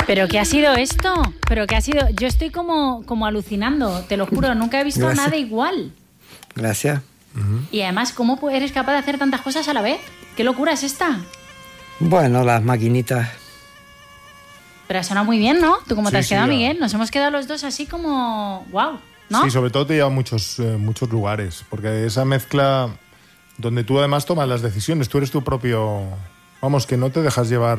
¿Pero qué ha sido esto? ¿Pero qué ha sido? Yo estoy como alucinando, te lo juro, nunca he visto nada igual. Gracias. Y además, ¿cómo eres capaz de hacer tantas cosas a la vez? ¿Qué locura es esta? Bueno, las maquinitas. Pero suena muy bien, ¿no? ¿Tú cómo te has quedado, ya. Miguel? Nos hemos quedado los dos así como... ¡Wow! ¿No? Sí, sobre todo te lleva a muchos lugares, porque esa mezcla donde tú además tomas las decisiones, tú eres tu propio... Vamos, que no te dejas llevar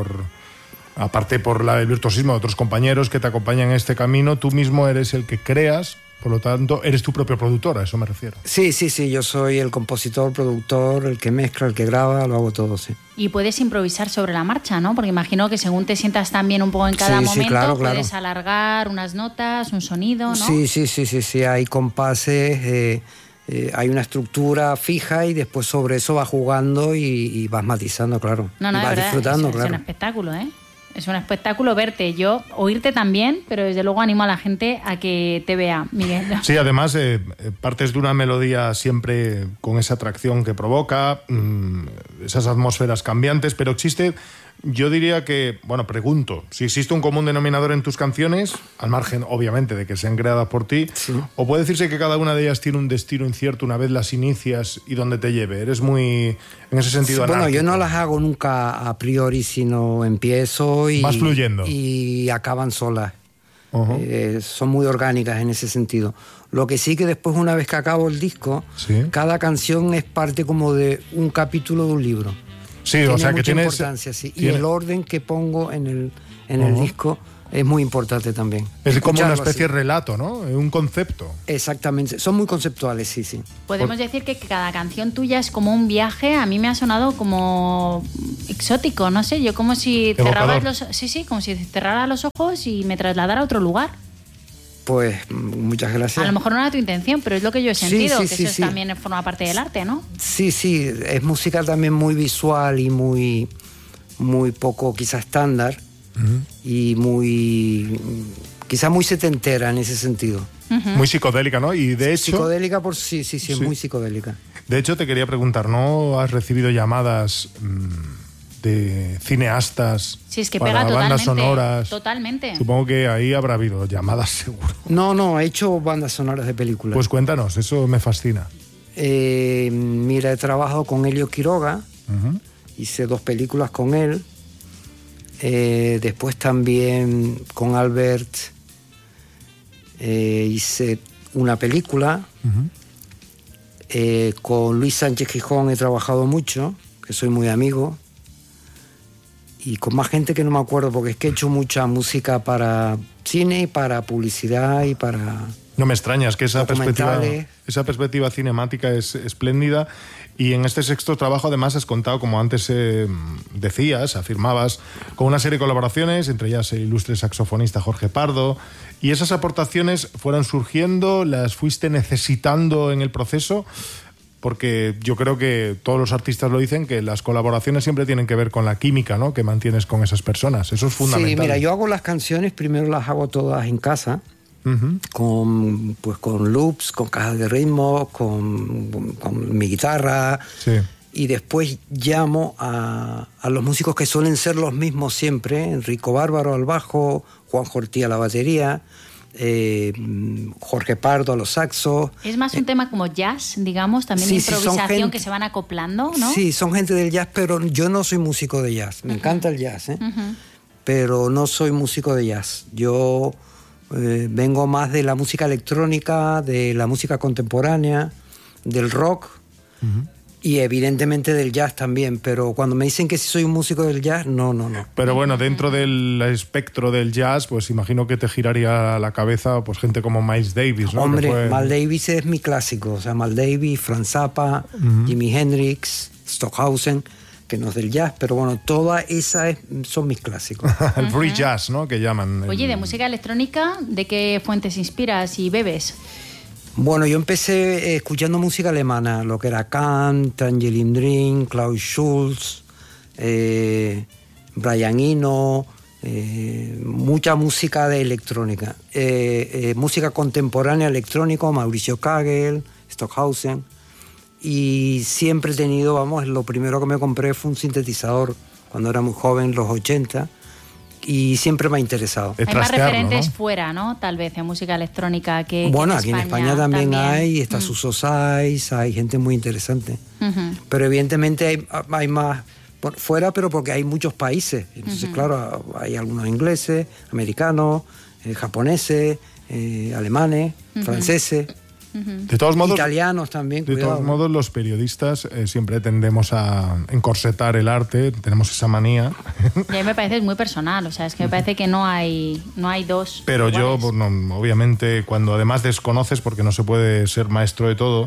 aparte por el virtuosismo de otros compañeros que te acompañan en este camino, tú mismo eres el que creas, por lo tanto, eres tu propio productor, a eso me refiero. Sí, yo soy el compositor, productor, el que mezcla, el que graba, lo hago todo, sí. Y puedes improvisar sobre la marcha, ¿no? Porque imagino que según te sientas también un poco en cada momento, claro. puedes alargar unas notas, un sonido, ¿no? Sí, hay compases, hay una estructura fija y después sobre eso vas jugando y vas matizando, claro. No, y de vas verdad, disfrutando, es claro. un espectáculo, ¿eh? Es un espectáculo verte, oírte también, pero desde luego animo a la gente a que te vea, Miguel. Sí, además partes de una melodía siempre con esa atracción que provoca, esas atmósferas cambiantes, pero existe, yo diría que, bueno, pregunto, si existe un común denominador en tus canciones, al margen, obviamente, de que sean creadas por ti, sí. O puede decirse que cada una de ellas tiene un destino incierto una vez las inicias y donde te lleve. Eres muy, en ese sentido, Bueno, anárquico. yo no las hago nunca a priori, sino empiezo y... Vas fluyendo. Y acaban solas. Uh-huh. Son muy orgánicas en ese sentido. Lo que sí que después, una vez que acabo el disco, Sí. cada canción es parte como de un capítulo de un libro. Sí, Tiene o sea que mucha tienes... importancia, sí. Y tiene- el orden que pongo en el disco es muy importante también. Es como una Escucharlo especie de así. relato, ¿no? Un concepto. Exactamente. Son muy conceptuales, sí. Podemos decir que cada canción tuya es como un viaje, a mí me ha sonado como exótico, no sé, yo como si cerrabas Evocador. como si cerrara los ojos y me trasladara a otro lugar. Pues muchas gracias. A lo mejor no era tu intención, pero es lo que yo he sentido, sí, que sí, eso sí. también forma parte del arte, ¿no? Sí, es música también muy visual y muy poco quizá estándar y quizá muy setentera en ese sentido. Muy psicodélica, ¿no? Y de hecho... Psicodélica sí, es muy psicodélica. De hecho, te quería preguntar, ¿no has recibido llamadas de cineastas Sí, es que para pega bandas totalmente. sonoras? Totalmente. Supongo que ahí habrá habido llamadas, seguro. No, he hecho bandas sonoras de películas. Pues cuéntanos, eso me fascina. Mira, he trabajado con Elio Quiroga, Ujú. hice 2 películas con él. Después también con Albert hice una película. Con Luis Sánchez Gijón he trabajado mucho, que soy muy amigo. Y con más gente que no me acuerdo, porque es que he hecho mucha música para cine y para publicidad y para... No me extrañas que esa documentales. perspectiva cinemática es espléndida. Y en este sexto trabajo además has contado, como antes decías, afirmabas, con una serie de colaboraciones, entre ellas el ilustre saxofonista Jorge Pardo. Y esas aportaciones fueron surgiendo, las fuiste necesitando en el proceso, porque yo creo que todos los artistas lo dicen, que las colaboraciones siempre tienen que ver con la química, ¿no?, que mantienes con esas personas. Eso es fundamental. Sí, mira, yo hago las canciones, primero las hago todas en casa, con loops, con cajas de ritmo, con mi guitarra. Sí. Y después llamo a los músicos que suelen ser los mismos siempre: Enrico Bárbaro al bajo, Juan Ortí a la batería, Jorge Pardo a los saxos. Es más un tema como jazz, digamos, también de improvisación que se van acoplando, ¿no? Sí, son gente del jazz, pero yo no soy músico de jazz. Me encanta el jazz, pero no soy músico de jazz. Yo vengo más de la música electrónica, de la música contemporánea, del rock y evidentemente del jazz también. Pero cuando me dicen que si soy un músico del jazz, no. Pero bueno, dentro del espectro del jazz, pues imagino que te giraría la cabeza pues gente como Miles Davis, ¿no? Hombre, Que fue... Miles Davis es mi clásico. O sea, Miles Davis, Franz Zappa, Jimi Hendrix, Stockhausen, que no es del jazz, pero bueno, todas esas son mis clásicos. el free jazz, ¿no?, que llaman. Oye, de música electrónica, ¿de qué fuentes inspiras y bebes? Bueno, yo empecé escuchando música alemana, lo que era Kant, Angelin Dream, Klaus Schulz, Brian Eno, mucha música de electrónica. Música contemporánea electrónica, Mauricio Kagel, Stockhausen. Y siempre he tenido, lo primero que me compré fue un sintetizador cuando era muy joven, los 80. y siempre me ha interesado. Hay más referentes, ¿no?, fuera, ¿no? Tal vez en música electrónica que bueno, que aquí en España también hay, está Suso Saiz, hay gente muy interesante. Pero evidentemente hay más fuera, pero porque hay muchos países. Entonces, claro, hay algunos ingleses, americanos, japoneses, alemanes, franceses. De todos modos, italianos también, de cuidado. todos modos, los periodistas siempre tendemos a encorsetar el arte, tenemos esa manía. Y a mí me parece muy personal, o sea, es que me parece que no hay dos. Pero iguales. yo, bueno, obviamente, cuando además desconoces, porque no se puede ser maestro de todo,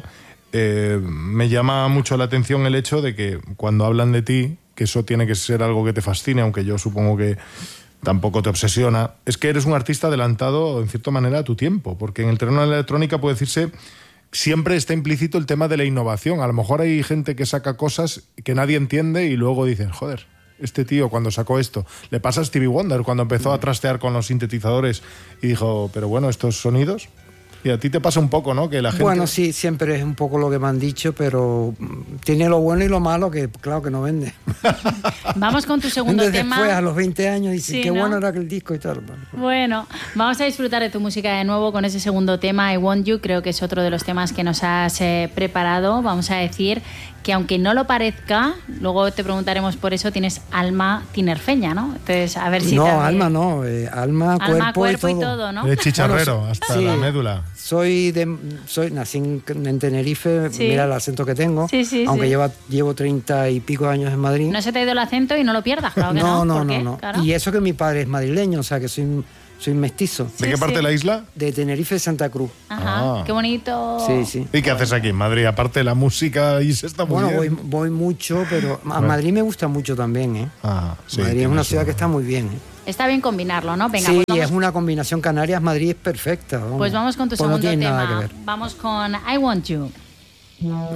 me llama mucho la atención el hecho de que cuando hablan de ti, que eso tiene que ser algo que te fascine, aunque yo supongo que tampoco te obsesiona, es que eres un artista adelantado en cierta manera a tu tiempo, porque en el terreno de la electrónica puede decirse, siempre está implícito el tema de la innovación. A lo mejor hay gente que saca cosas que nadie entiende y luego dicen, joder, este tío cuando sacó esto, le pasa a Stevie Wonder cuando empezó a trastear con los sintetizadores y dijo, pero bueno, estos sonidos... Y a ti te pasa un poco, ¿no? Que la gente... Bueno, sí, siempre es un poco lo que me han dicho, pero tiene lo bueno y lo malo que, claro, que no vende. Vamos con tu segundo tema. Después, a los 20 años, dicen, sí, qué ¿no? bueno era aquel disco y tal. Bueno, vamos a disfrutar de tu música de nuevo con ese segundo tema, I Want You. Creo que es otro de los temas que nos has preparado. Vamos a decir que aunque no lo parezca, luego te preguntaremos por eso, tienes alma tinerfeña, ¿no? Entonces, a ver si no, también... alma no, alma, cuerpo y todo, ¿no? De chicharrero, bueno, hasta sí, la médula. Nací en Tenerife, sí. Mira el acento que tengo, sí, aunque llevo 30 y pico años en Madrid. No se te ha ido el acento y no lo pierdas, claro que no. No. Claro. Y eso que mi padre es madrileño, o sea que soy mestizo. ¿De qué parte de la isla? De Tenerife, Santa Cruz. Ajá, qué bonito. Sí. ¿Y qué haces aquí en Madrid? Aparte de la música, y se está muy bien. Bueno, voy mucho, pero a Madrid me gusta mucho también, ¿eh? Sí, Madrid es una ciudad que está muy bien, ¿eh? Está bien combinarlo, ¿no? Venga, sí, pues es una combinación Canarias-Madrid es perfecta. Pues vamos con tu segundo no tiene tema. nada que ver. Vamos con I Want You.